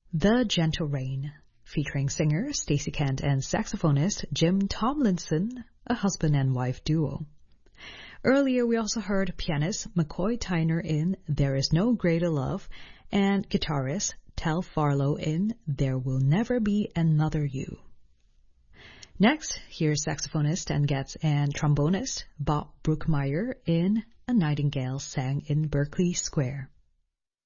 The Gentle Rain, featuring singer Stacey Kent and saxophonist Jim Tomlinson, a husband and wife duo. Earlier, we also heard pianist McCoy Tyner in There Is No Greater Love and guitarist Tel Farlow in There Will Never Be Another You. Next, here's saxophonist and Getz and trombonist Bob Brookmeyer in A Nightingale Sang in Berkeley Square.